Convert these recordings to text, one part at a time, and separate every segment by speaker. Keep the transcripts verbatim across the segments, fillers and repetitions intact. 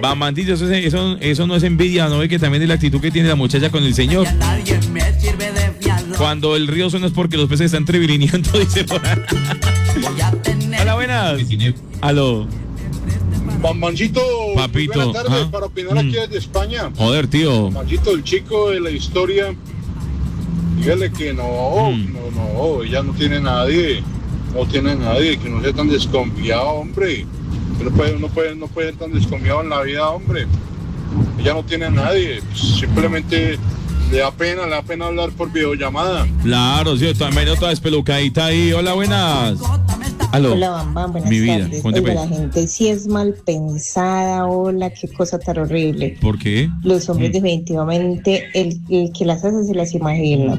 Speaker 1: Bamandillo, eso, eso, eso no es envidia, no ve que también es la actitud que tiene la muchacha con el señor. Cuando el río suena es porque los peces están trevilineando, dice por ahí. Hola, buenas. Aló.
Speaker 2: Bambancito,
Speaker 1: papito,
Speaker 2: buenas tardes,
Speaker 1: ¿ah?
Speaker 2: para opinar aquí desde España.
Speaker 1: Joder, tío.
Speaker 2: Bambancito, el chico de la historia, dígale que no, mm. no, no, ella no tiene nadie, no tiene nadie, que no sea tan desconfiado, hombre. Que no puede, no puede, no puede ser tan desconfiado en la vida, hombre. Ella no tiene nadie, simplemente le da pena, le da pena hablar por videollamada.
Speaker 1: Claro, sí, también otra despelucadita ahí. Hola, buenas. Aló.
Speaker 3: Hola, Bambam, buenas
Speaker 1: Mi vida.
Speaker 3: tardes. Oiga, la gente sí es mal pensada, hola, qué cosa tan horrible.
Speaker 1: ¿Por qué?
Speaker 3: Los hombres mm. definitivamente, el, el que las hace se las imagina.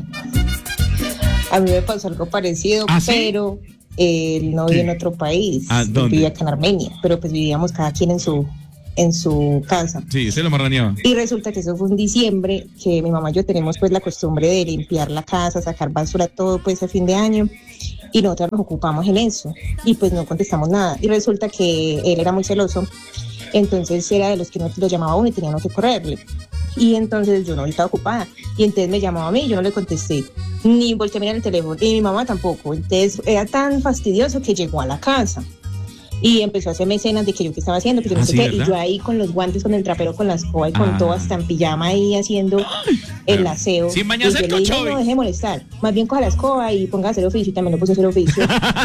Speaker 3: A mí me pasó algo parecido,
Speaker 1: ¿Ah, sí?
Speaker 3: pero eh, él no vive en otro país.
Speaker 1: ¿Ah, dónde?
Speaker 3: Vivía acá en Armenia, pero pues vivíamos cada quien en su en su casa.
Speaker 1: Sí, se lo marraneaba.
Speaker 3: Y resulta que eso fue en diciembre, que mi mamá y yo tenemos pues la costumbre de limpiar la casa, sacar basura, todo pues a fin de año. Y nosotros nos ocupamos en eso y pues no contestamos nada. Y resulta que él era muy celoso, entonces era de los que no lo llamaba a uno y teníamos que correrle. Y entonces yo no estaba ocupada y entonces me llamaba a mí y yo no le contesté, ni volteé a mirar el teléfono, y mi mamá tampoco. Entonces era tan fastidioso que llegó a la casa y empezó a hacerme escenas de que yo qué estaba haciendo, que yo no
Speaker 1: ¿Ah,
Speaker 3: sé
Speaker 1: sí,
Speaker 3: qué,
Speaker 1: verdad?
Speaker 3: y yo ahí con los guantes, con el trapero, con la escoba y con
Speaker 1: Ah.
Speaker 3: todo, hasta en pijama ahí haciendo el aseo.
Speaker 1: Sin
Speaker 3: Y
Speaker 1: bañarse
Speaker 3: yo
Speaker 1: el
Speaker 3: le dije,
Speaker 1: cocho,
Speaker 3: no,
Speaker 1: ¿eh?
Speaker 3: deje de molestar, más bien coja la escoba y ponga a hacer oficio, y también lo puse a hacer oficio.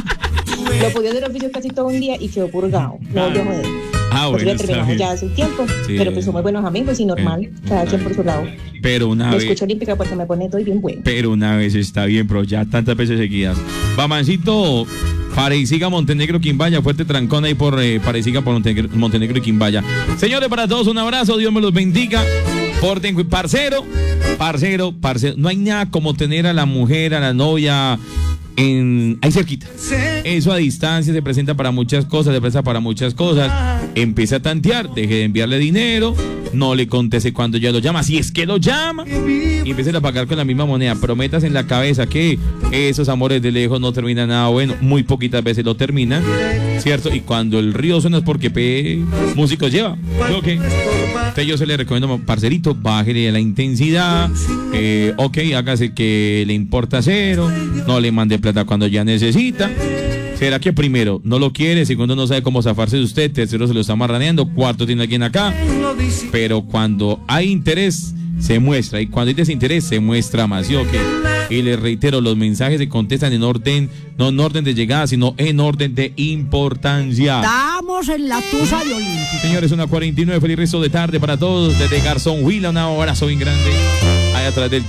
Speaker 3: Lo pude hacer oficio casi todo un día y quedó purgado, no volvió a joder.
Speaker 1: Ah,
Speaker 3: Pues
Speaker 1: bueno,
Speaker 3: ya
Speaker 1: está
Speaker 3: terminamos
Speaker 1: bien.
Speaker 3: ya hace un tiempo,
Speaker 1: Sí.
Speaker 3: pero pues somos buenos amigos y normal,
Speaker 1: Eh,
Speaker 3: cada quien por su lado.
Speaker 1: Pero una
Speaker 3: Lo
Speaker 1: vez,
Speaker 3: escucho olímpica porque me pone todo y bien bueno.
Speaker 1: pero una vez está bien, pero ya tantas veces seguidas. Bamancito, Pareciga, Montenegro, Quimbaya, fuerte trancón ahí por eh, Pareciga, por Montenegro, Montenegro y Quimbaya. Señores, para todos un abrazo, Dios me los bendiga. Porten, parcero, parcero, parcero. No hay nada como tener a la mujer, a la novia en ahí cerquita. Eso a distancia se presenta para muchas cosas, se presenta para muchas cosas. Empieza a tantear, deje de enviarle dinero, no le conteste cuando ya lo llama, si es que lo llama, y empiece a pagar con la misma moneda. Prometas en la cabeza que esos amores de lejos no terminan nada bueno, muy poquitas veces lo terminan, ¿cierto? Y cuando el río suena es porque pe, músicos lleva, ¿ok? Entonces yo se le recomiendo, parcerito, bájele la intensidad, eh, ok, hágase que le importa cero, no le mande plata cuando ya necesita. ¿Será que primero no lo quiere? Segundo, no sabe cómo zafarse de usted. Tercero, se lo está marraneando. Cuarto, tiene alguien acá. Pero cuando hay interés, se muestra. Y cuando hay desinterés, se muestra más. ¿Sí o qué? Y les reitero, los mensajes se contestan en orden, no en orden de llegada, sino en orden de importancia.
Speaker 4: Estamos en la tusa de Olímpica.
Speaker 1: Señores, una cuarenta y nueve. Feliz resto de tarde para todos. Desde Garzón Huila, un abrazo bien grande. Ahí atrás del